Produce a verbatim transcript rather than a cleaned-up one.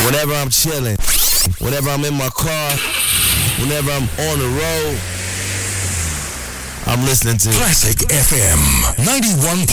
Whenever I'm chilling, whenever I'm in my car, whenever I'm on the road, I'm listening to Classic F M ninety-one